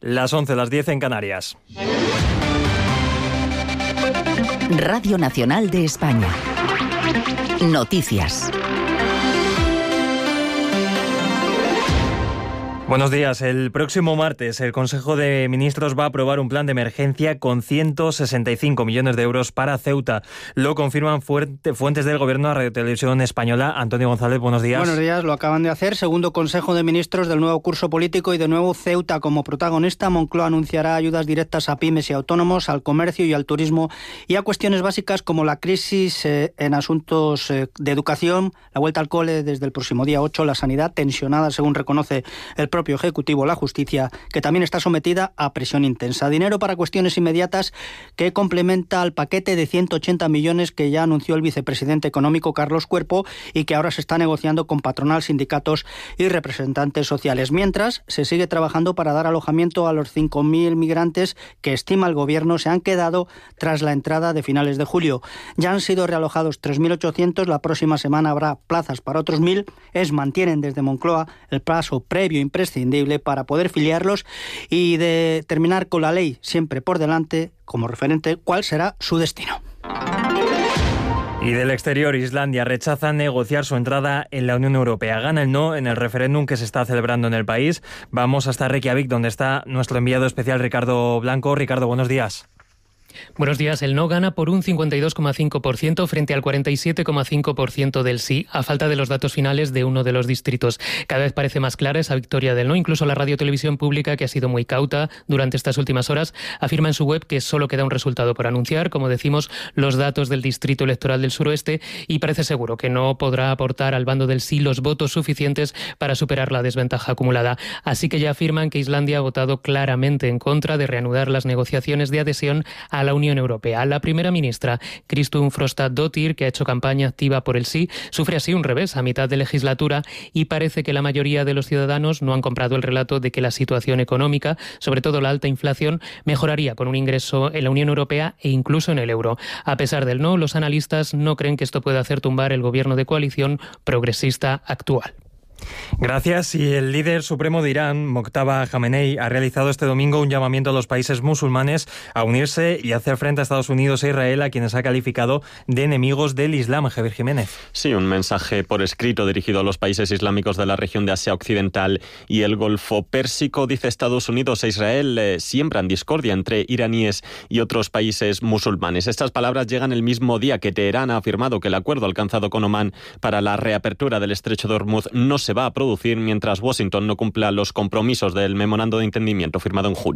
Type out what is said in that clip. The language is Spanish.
las 11, las 10 en Canarias. Radio Nacional de España. Noticias. Buenos días. El próximo martes el Consejo de Ministros va a aprobar un plan de emergencia con 165 millones de euros para Ceuta. Lo confirman fuentes del Gobierno a Radio Televisión Española. Antonio González, buenos días. Buenos días, lo acaban de hacer. Segundo Consejo de Ministros del nuevo curso político y de nuevo Ceuta como protagonista. Moncloa anunciará ayudas directas a pymes y autónomos, al comercio y al turismo y a cuestiones básicas como la crisis en asuntos de educación, la vuelta al cole desde el próximo día 8, la sanidad tensionada, según reconoce el propio Ejecutivo, la justicia, que también está sometida a presión intensa. Dinero para cuestiones inmediatas que complementa al paquete de 180 millones que ya anunció el vicepresidente económico Carlos Cuerpo y que ahora se está negociando con patronal, sindicatos y representantes sociales. Mientras, se sigue trabajando para dar alojamiento a los 5.000 migrantes que estima el Gobierno se han quedado tras la entrada de finales de julio. Ya han sido realojados 3.800, la próxima semana habrá plazas para otros 1.000. Mantienen desde Moncloa el plazo previo imprescindible para poder filiarlos y de terminar con la ley siempre por delante como referente cuál será su destino. Y del exterior, Islandia rechaza negociar su entrada en la Unión Europea. Gana el no en el referéndum que se está celebrando en el país. Vamos hasta Reykjavik, donde está nuestro enviado especial Ricardo Blanco. Ricardo, buenos días. Buenos días. El no gana por un 52,5% frente al 47,5% del sí, a falta de los datos finales de uno de los distritos. Cada vez parece más clara esa victoria del no. Incluso la radiotelevisión pública, que ha sido muy cauta durante estas últimas horas, afirma en su web que solo queda un resultado por anunciar, como decimos, los datos del distrito electoral del suroeste, y parece seguro que no podrá aportar al bando del sí los votos suficientes para superar la desventaja acumulada. Así que ya afirman que Islandia ha votado claramente en contra de reanudar las negociaciones de adhesión a la Unión Europea. La primera ministra, Kristrún Frostadóttir, que ha hecho campaña activa por el sí, sufre así un revés a mitad de legislatura y parece que la mayoría de los ciudadanos no han comprado el relato de que la situación económica, sobre todo la alta inflación, mejoraría con un ingreso en la Unión Europea e incluso en el euro. A pesar del no, los analistas no creen que esto pueda hacer tumbar el gobierno de coalición progresista actual. Gracias. Y el líder supremo de Irán, Mojtaba Khamenei, ha realizado este domingo un llamamiento a los países musulmanes a unirse y hacer frente a Estados Unidos e Israel, a quienes ha calificado de enemigos del Islam. Javier Jiménez. Sí, un mensaje por escrito dirigido a los países islámicos de la región de Asia Occidental y el Golfo Pérsico. Dice: Estados Unidos e Israel siembran discordia entre iraníes y otros países musulmanes. Estas palabras llegan el mismo día que Teherán ha afirmado que el acuerdo alcanzado con Omán para la reapertura del estrecho de Hormuz no se va a producir mientras Washington no cumpla los compromisos del memorando de entendimiento firmado en julio.